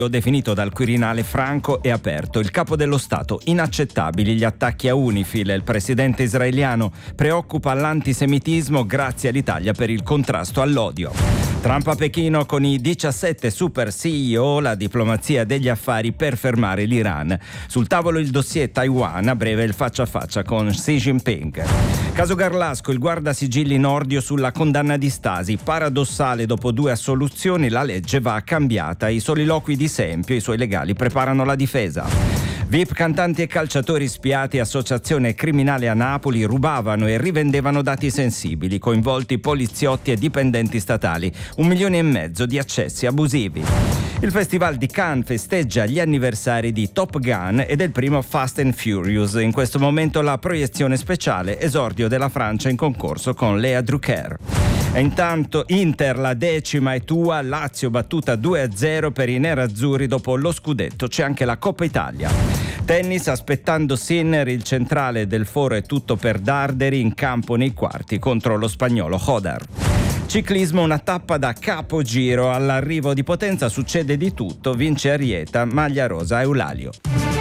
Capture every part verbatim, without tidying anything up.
definito dal Quirinale franco e aperto. Il capo dello Stato: inaccettabili gli attacchi a UNIFIL. Il presidente israeliano: preoccupa l'antisemitismo, grazie all'Italia per il contrasto all'odio. Trump a Pechino con i diciassette super C E O, la diplomazia degli affari per fermare l'Iran. Sul tavolo il dossier Taiwan, a breve il faccia a faccia con Xi Jinping. Caso Garlasco, il guardasigilli Nordio sulla condanna di Stasi. Paradossale, dopo due assoluzioni la legge va cambiata. I soliloqui di Sempio, i suoi legali preparano la difesa. V I P, cantanti e calciatori spiati, associazione criminale a Napoli, rubavano e rivendevano dati sensibili, coinvolti poliziotti e dipendenti statali, un milione e mezzo di accessi abusivi. Il Festival di Cannes festeggia gli anniversari di Top Gun e del primo Fast and Furious. In questo momento la proiezione speciale, esordio della Francia in concorso con Lea Drucker. E intanto Inter, la decima è tua, Lazio battuta due a zero per i nerazzurri dopo lo scudetto. C'è anche la Coppa Italia. Tennis, aspettando Sinner, il centrale del Foro è tutto per Darderi, in campo nei quarti contro lo spagnolo Hodar. Ciclismo, una tappa da capogiro. All'arrivo di Potenza succede di tutto, vince Arieta, maglia rosa Eulalio.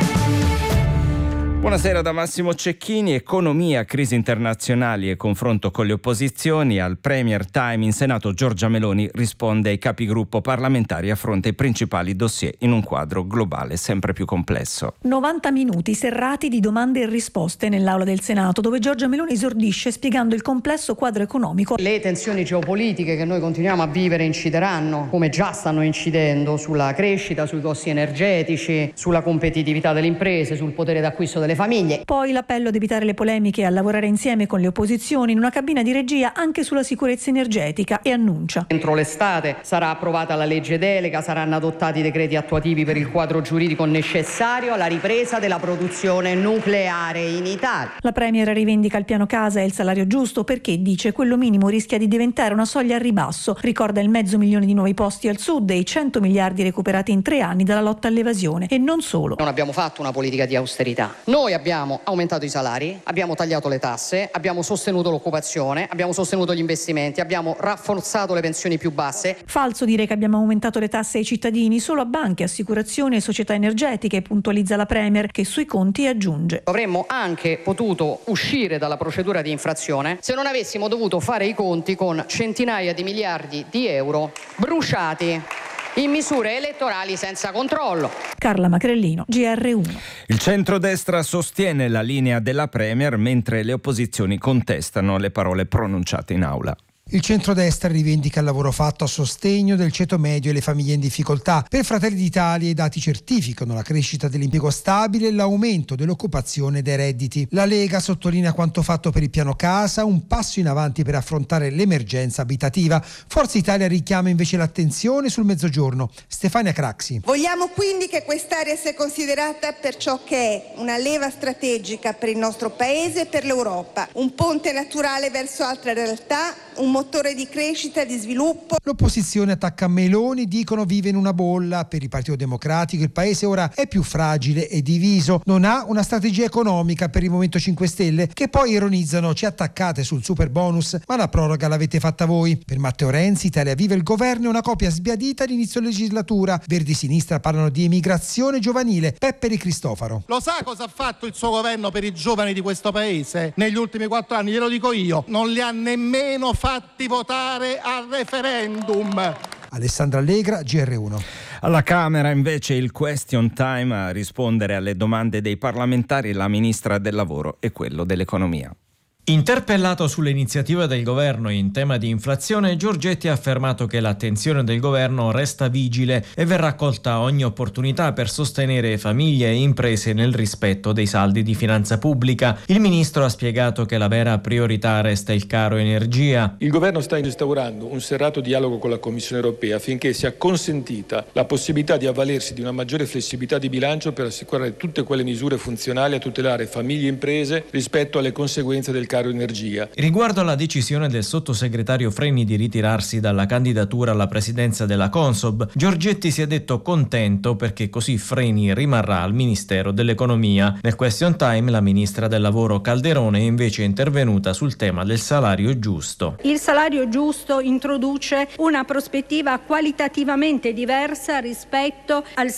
Buonasera da Massimo Cecchini. Economia, crisi internazionali e confronto con le opposizioni. Al Premier Time in Senato Giorgia Meloni risponde ai capigruppo parlamentari e affronta i principali dossier in un quadro globale sempre più complesso. novanta minuti serrati di domande e risposte nell'aula del Senato, dove Giorgia Meloni esordisce spiegando il complesso quadro economico. Le tensioni geopolitiche che noi continuiamo a vivere incideranno, come già stanno incidendo, sulla crescita, sui costi energetici, sulla competitività delle imprese, sul potere d'acquisto delle famiglie. Poi l'appello ad evitare le polemiche e a lavorare insieme con le opposizioni in una cabina di regia anche sulla sicurezza energetica, e annuncia: entro l'estate sarà approvata la legge delega, saranno adottati i decreti attuativi per il quadro giuridico necessario alla ripresa della produzione nucleare in Italia. La Premier rivendica il piano casa e il salario giusto perché, dice, quello minimo rischia di diventare una soglia al ribasso. Ricorda il mezzo milione di nuovi posti al sud e i cento miliardi recuperati in tre anni dalla lotta all'evasione. E non solo. Non abbiamo fatto una politica di austerità. Noi abbiamo aumentato i salari, abbiamo tagliato le tasse, abbiamo sostenuto l'occupazione, abbiamo sostenuto gli investimenti, abbiamo rafforzato le pensioni più basse. Falso dire che abbiamo aumentato le tasse ai cittadini, solo a banche, assicurazioni e società energetiche, puntualizza la Premier, che sui conti aggiunge: avremmo anche potuto uscire dalla procedura di infrazione se non avessimo dovuto fare i conti con centinaia di miliardi di euro bruciati in misure elettorali senza controllo. Carla Macrellino, G R uno. Il centrodestra sostiene la linea della Premier mentre le opposizioni contestano le parole pronunciate in aula. Il centrodestra rivendica il lavoro fatto a sostegno del ceto medio e le famiglie in difficoltà. Per Fratelli d'Italia i dati certificano la crescita dell'impiego stabile e l'aumento dell'occupazione e dei redditi. La Lega sottolinea quanto fatto per il piano casa, un passo in avanti per affrontare l'emergenza abitativa. Forza Italia richiama invece l'attenzione sul Mezzogiorno. Stefania Craxi. Vogliamo quindi che quest'area sia considerata per ciò che è, una leva strategica per il nostro Paese e per l'Europa, un ponte naturale verso altre realtà, un motore di crescita e di sviluppo. L'opposizione attacca Meloni, dicono vive in una bolla. Per il Partito Democratico il paese ora è più fragile e diviso, non ha una strategia economica. Per il Movimento cinque Stelle, che poi ironizzano: ci attaccate sul super bonus, ma la proroga l'avete fatta voi. Per Matteo Renzi, Italia Viva il governo è una copia sbiadita all'inizio legislatura. Verdi Sinistra parlano di emigrazione giovanile. Peppe Di Cristofaro. Lo sa cosa ha fatto il suo governo per i giovani di questo paese negli ultimi quattro anni? Glielo dico io: non li ha nemmeno fatti votare al referendum. Alessandra Allegra, G R uno. Alla Camera invece il question time, a rispondere alle domande dei parlamentari la ministra del lavoro e quello dell'economia. Interpellato sull'iniziativa del governo in tema di inflazione, Giorgetti ha affermato che l'attenzione del governo resta vigile e verrà colta ogni opportunità per sostenere famiglie e imprese nel rispetto dei saldi di finanza pubblica. Il ministro ha spiegato che la vera priorità resta il caro energia. Il governo sta instaurando un serrato dialogo con la Commissione europea affinché sia consentita la possibilità di avvalersi di una maggiore flessibilità di bilancio per assicurare tutte quelle misure funzionali a tutelare famiglie e imprese rispetto alle conseguenze del caro energia. Riguardo alla decisione del sottosegretario Freni di ritirarsi dalla candidatura alla presidenza della Consob, Giorgetti si è detto contento perché così Freni rimarrà al Ministero dell'Economia. Nel question time la ministra del Lavoro Calderone è invece intervenuta sul tema del salario giusto. Il salario giusto introduce una prospettiva qualitativamente diversa rispetto al